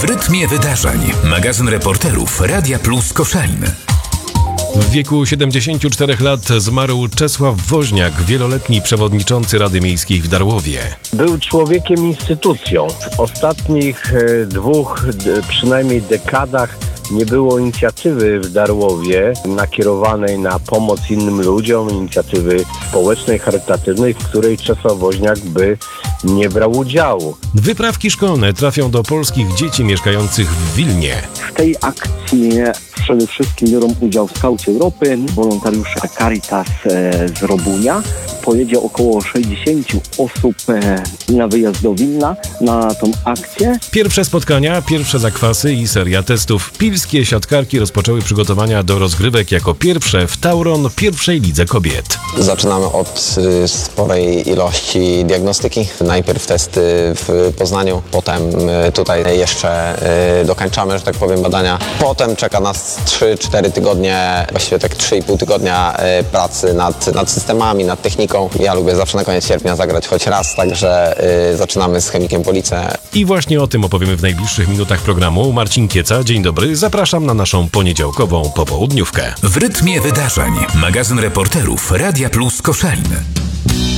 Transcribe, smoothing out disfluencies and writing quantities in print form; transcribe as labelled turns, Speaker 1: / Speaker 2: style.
Speaker 1: rytmie wydarzeń. Magazyn reporterów Radia Plus Koszalin.
Speaker 2: W wieku 74 lat zmarł Czesław Woźniak, wieloletni przewodniczący Rady Miejskiej w Darłowie.
Speaker 3: Był człowiekiem instytucją. W ostatnich przynajmniej dekadach nie było inicjatywy w Darłowie nakierowanej na pomoc innym ludziom, inicjatywy społecznej, charytatywnej, w której Czesław Woźniak by nie brał udziału.
Speaker 2: Wyprawki szkolne trafią do polskich dzieci mieszkających w Wilnie.
Speaker 4: W tej akcji przede wszystkim biorą udział Skauci Europy, wolontariusze Caritas z Robunia. Pojedzie około 60 osób na wyjazd do Wilna na tą akcję.
Speaker 2: Pierwsze spotkania, pierwsze zakwasy i seria testów. Pilskie siatkarki rozpoczęły przygotowania do rozgrywek jako pierwsze w Tauron pierwszej lidze kobiet.
Speaker 5: Zaczynamy od sporej ilości diagnostyki. Najpierw testy w Poznaniu, potem tutaj jeszcze dokończamy, że tak powiem, badania. Potem czeka nas 3-4 tygodnie, właściwie tak 3,5 tygodnia pracy nad systemami, nad techniką. Ja lubię zawsze na koniec sierpnia zagrać choć raz, także zaczynamy z Chemikiem Police.
Speaker 2: I właśnie o tym opowiemy w najbliższych minutach programu. Marcin Kieca, dzień dobry, zapraszam na naszą poniedziałkową popołudniówkę.
Speaker 1: W rytmie wydarzeń. Magazyn reporterów Radia Plus Koszalin.